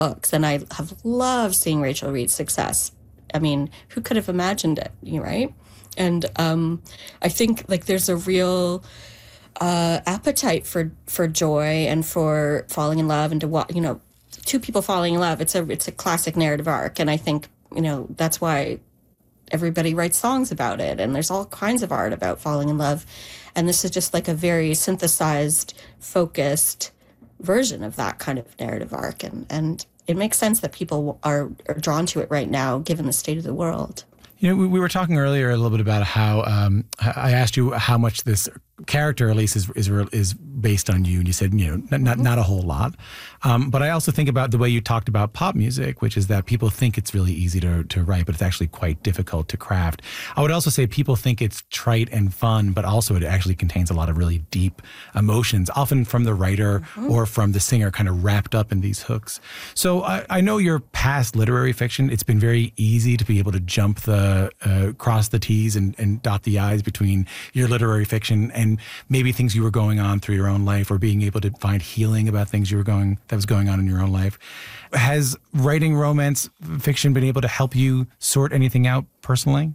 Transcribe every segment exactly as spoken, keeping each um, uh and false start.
books, and I have loved seeing Rachel Reed's success. I mean, who could have imagined it, right? And um, I think like there's a real uh, appetite for for joy and for falling in love, and to what you know, two people falling in love. It's a it's a classic narrative arc, and I think you know that's why everybody writes songs about it, and there's all kinds of art about falling in love, and this is just like a very synthesized, focused version of that kind of narrative arc, and and it makes sense that people are, are drawn to it right now, given the state of the world. You know, we, we were talking earlier a little bit about how um, I asked you how much this character, at least, is is is based on you, and you said, you know, not not, not a whole lot. Um, but I also think about the way you talked about pop music, which is that people think it's really easy to to write, but it's actually quite difficult to craft. I would also say people think it's trite and fun, but also it actually contains a lot of really deep emotions, often from the writer mm-hmm. or from the singer, kind of wrapped up in these hooks. So I, I know your past literary fiction, it's been very easy to be able to jump the, uh, cross the T's and, and dot the I's between your literary fiction and maybe things you were going on through your own life, or being able to find healing about things you were going that was going on in your own life. Has writing romance fiction been able to help you sort anything out personally?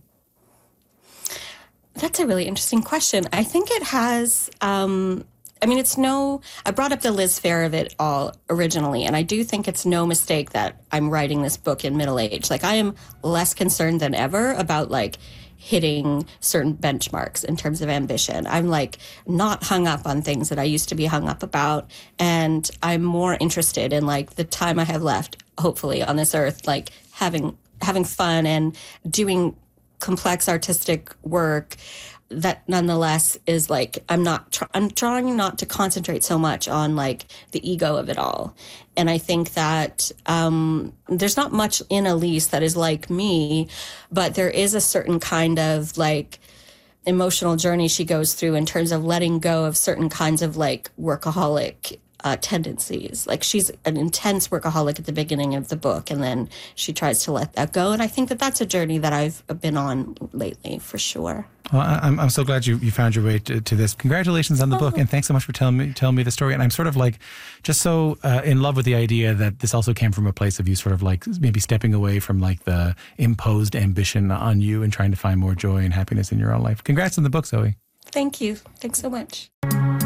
That's a really interesting question. I think it has. Um, I mean, it's no. I brought up the Liz Phair of it all originally, and I do think it's no mistake that I'm writing this book in middle age. Like, I am less concerned than ever about like hitting certain benchmarks in terms of ambition. I'm like not hung up on things that I used to be hung up about. And I'm more interested in like the time I have left, hopefully on this earth, like having, having fun and doing complex artistic work that nonetheless is like, I'm not, tr- I'm trying not to concentrate so much on like the ego of it all. And I think that um, there's not much in Elise that is like me, but there is a certain kind of like emotional journey she goes through in terms of letting go of certain kinds of like workaholic uh, tendencies. Like, she's an intense workaholic at the beginning of the book, and then she tries to let that go. And I think that that's a journey that I've been on lately, for sure. Well, I'm I'm so glad you, you found your way to, to this. Congratulations on the oh. book, and thanks so much for telling me telling me the story. And I'm sort of like just so uh, in love with the idea that this also came from a place of you sort of like maybe stepping away from like the imposed ambition on you and trying to find more joy and happiness in your own life. Congrats on the book, Zoe. Thank you. Thanks so much.